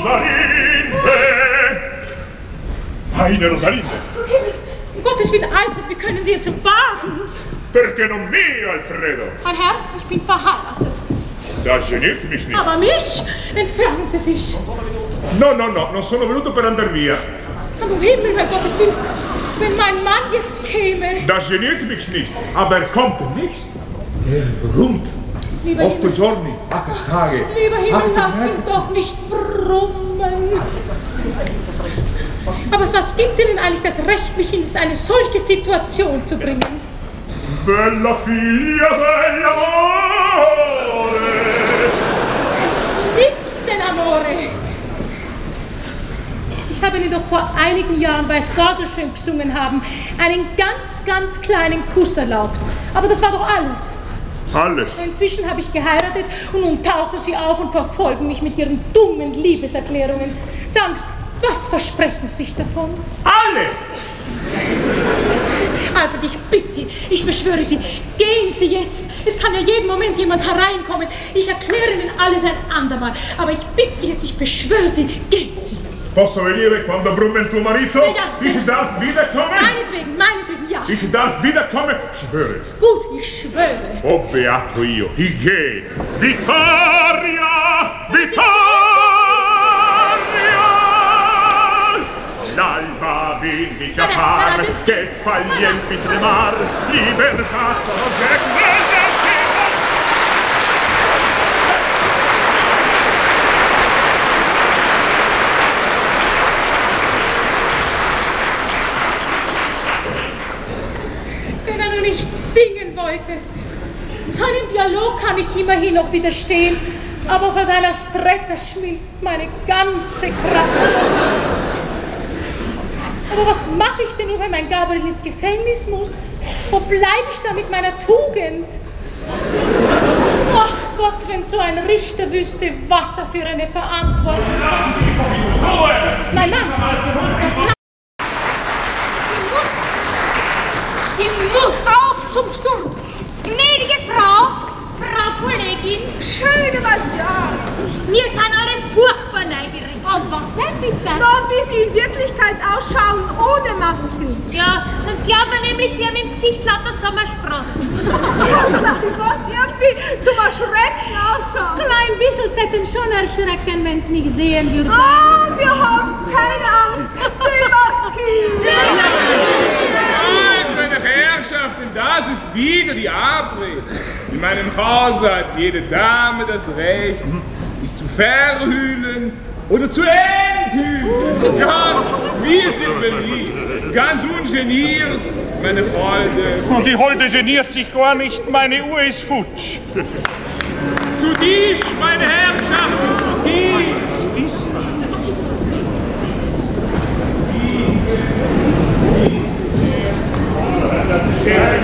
Rosalinde! Meine Rosalinde! Um Gottes Willen, Alfred, wie können Sie es wagen? Perché non mi, Alfredo? Mein Herr, ich bin verheiratet. Das geniert mich nicht. Aber mich? Entfernen Sie sich. No, non sono venuto per andar via. Aber um Himmel, mein Gottes Willen, wenn mein Mann jetzt käme. Das geniert mich nicht, aber er kommt nicht. Er brummt. Lieber 8 Himmel, giorni, 8 Tage. lieber Himmel, 8 lass ihn doch nicht brummen. Aber was gibt Ihnen eigentlich das Recht, mich in eine solche Situation zu bringen? Bella figlia dell'amore. Nix denn Amore. Ich habe Ihnen doch vor einigen Jahren, weil es gar so schön gesungen haben, einen ganz kleinen Kuss erlaubt. Aber das war doch alles. Alles. Inzwischen habe ich geheiratet und nun tauchen Sie auf und verfolgen mich mit Ihren dummen Liebeserklärungen. Sagen Sie, was versprechen Sie sich davon? Alles! Alfred, ich bitte Sie, ich beschwöre Sie, gehen Sie jetzt. Es kann ja jeden Moment jemand hereinkommen. Ich erkläre Ihnen alles ein andermal. Aber ich bitte Sie jetzt, ich beschwöre Sie, gehen Sie. Posso venire quando brumme il tuo marito? Ja. Ich darf wiederkommen? Meinetwegen, ja. Ich darf wiederkommen? Schwöre. Gut, ich schwöre. Oh, beato io. Ich gehe. Vittoria! Vittoria! L'alba will mich erfahren, che sfaglienti tremar, libertà sono Wenn er nur nicht singen wollte. Seinem Dialog kann ich immerhin noch widerstehen, aber vor seiner Stretta schmilzt meine ganze Kraft. Aber was mache ich denn nur, wenn mein Gabriel ins Gefängnis muss? Wo bleibe ich da mit meiner Tugend? Ach Gott, wenn so ein Richter wüsste, was er für eine Verantwortung hat. Das ist mein Mann. Sie muss auf zum Sturm. Gnädige Frau Kollegin. Schöne Madame. Wir sind alle furchtbar neugierig. Und was denn bitte? Na, wie Sie in Wirklichkeit ausschauen, ohne Masken. Ja, sonst glaubt man nämlich, Sie haben im Gesicht lauter Sommersprossen. Dass Sie sonst irgendwie zum Erschrecken ausschauen. Klein bisschen täten schon erschrecken, wenn Sie mich sehen würden. Ah, wir haben keine Angst. Die Masken. Meine Herrschaften, das ist wieder die Abrede. In meinem Hause hat jede Dame das Recht, sich zu verhüllen oder zu enthüllen. Ganz, wir sind beliebt, ganz ungeniert, meine Holde. Und die Holde geniert sich gar nicht, meine Uhr ist futsch. Zu Tisch, meine Herrschaften, zu Tisch. Das ist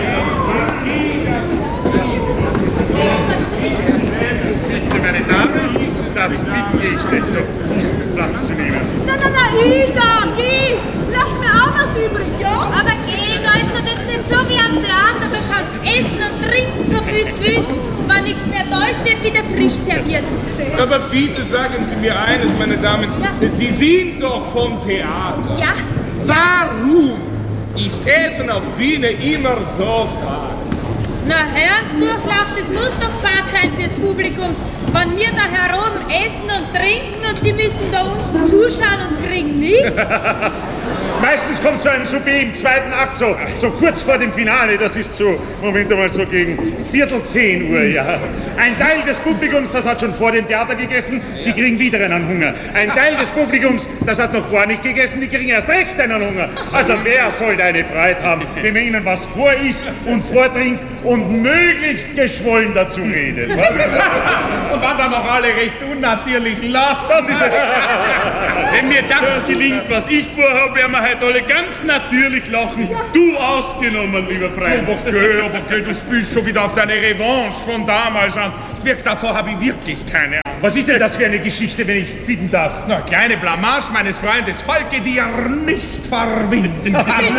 Bitte, meine Damen, darf ich bitten, Geste, so, Platz zu nehmen. Na, Ida, geh. Lass mir auch was übrig, ja? Aber geh, da ist doch jetzt nicht so wie am Theater. Da kannst essen und trinken, so viel willst. Wenn nichts mehr da ist, wird wieder frisch serviert. Aber bitte sagen Sie mir eines, meine Damen. Ja. Sie sind doch vom Theater. Ja. Warum ist Essen auf Bühne immer so fad? Na, Herrensdurchlauf, das muss doch fad sein fürs Publikum. Wenn wir da herum essen und trinken und die müssen da unten zuschauen und kriegen nichts. Meistens kommt so ein Souper im zweiten Akt, so kurz vor dem Finale, das ist so, Moment einmal, so gegen 9:45, ja. Ein Teil des Publikums, das hat schon vor dem Theater gegessen, die kriegen wieder einen Hunger. Ein Teil des Publikums, das hat noch gar nicht gegessen, die kriegen erst recht einen Hunger. Also wer soll eine Freude haben, wenn man ihnen was vorisst und vortrinkt und möglichst geschwollen dazu redet, was? Und wenn dann noch alle recht unnatürlich lachen. Das ist Wenn mir das gelingt, was ich vorhabe, werden wir heute alle ganz natürlich lachen. Du ausgenommen, lieber Prinz. aber okay, du spielst schon wieder auf deine Revanche von damals an. Wirkt davor habe ich wirklich keine Ahnung. Was ist denn das für eine Geschichte, wenn ich bitten darf? Na, kleine Blamage meines Freundes Falke, die er nicht verwinden kann. Nein,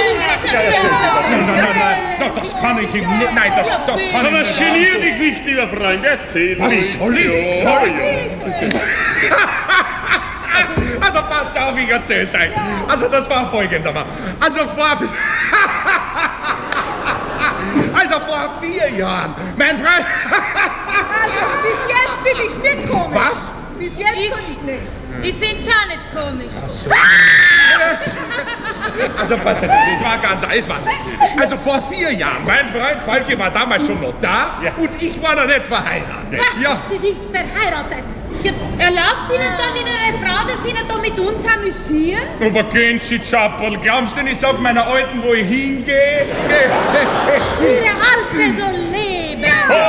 das kann ich ihm nicht. Nein, das kann ich Aber nicht. genier dich nicht, lieber Freund. Erzähl Was mir. soll ich? Also passt auf, ich erzähl's euch. Also das war folgendermaßen. Also vor 4 Jahren, mein Freund... Also, bis jetzt finde ich's nicht komisch. Was? Bis jetzt finde ich nicht. Ich find's auch nicht komisch. Also pass auf, das war ganz alles was. Also vor 4 Jahren, mein Freund Falke war damals schon noch da und ich war noch nicht verheiratet. Was? Ja. Sie sind verheiratet? Jetzt erlaubt Ihnen dann Ihre Frau, dass Sie nicht da mit uns amüsieren? Aber gehen Sie, Chappel, glaubst du, ich sag meiner Alten, wo ich hingehe? Ihre Alte soll leben.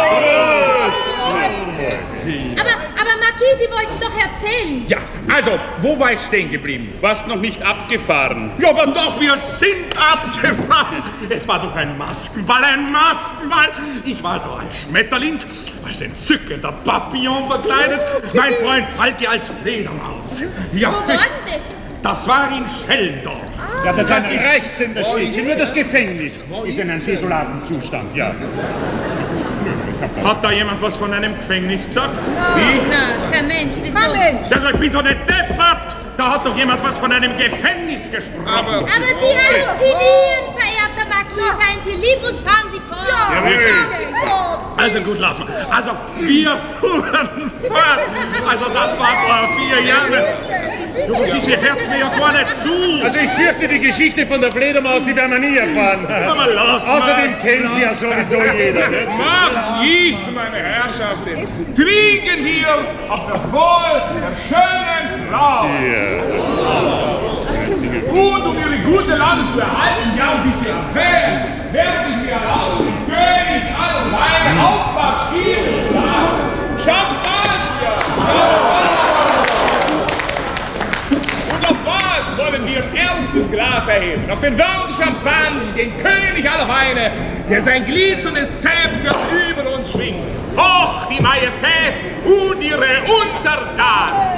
Aber Marquis, Sie wollten doch erzählen. Ja, also, wo war ich stehen geblieben? Warst noch nicht abgefahren. Ja, aber doch, wir sind abgefahren. Es war doch ein Maskenball, ein Maskenball. Ich war so als Schmetterling, als entzückender Papillon verkleidet. Mein Freund Falke als Fledermaus. Ja, Wo war denn das? das war in Schellendorf. Ja, das ist ein reizender Städtchen. Nur das Gefängnis ist in einem desolaten Zustand, ja. Hat da jemand was von einem Gefängnis gesagt? Nein, kein Mensch. Wieso? Kein Mensch. Ja, ich bin doch nicht deppert. Da hat doch jemand was von einem Gefängnis gesprochen. Aber Sie halluzinieren, verehrter Marquis. Seien Sie lieb und fahren Sie fort. Also gut, lass mal. Also wir fuhren fort. Also das war vor 4 Jahren. Du, was ist, ihr hört mir ja gar nicht zu. Also ich fürchte, die Geschichte von der Fledermaus, die werden wir nie erfahren. Aber lass Außerdem mal's, kennt sie ja lass sowieso jeder. Ne? Macht nichts, meine Herrschaften. Trinken wir auf das Wohl der schönen Frau. Und um ihre gute Lage zu erhalten, haben sie sich erwähnt, werden wir heraus den König aller Weine aufmarschieren zu lassen. Champagner! Und auf was wollen wir erstes Glas erheben? Auf den Wein Champagner, den König aller Weine, der sein glitzerndes Zepter über uns schwingt. Hoch die Majestät und ihre Untertanen!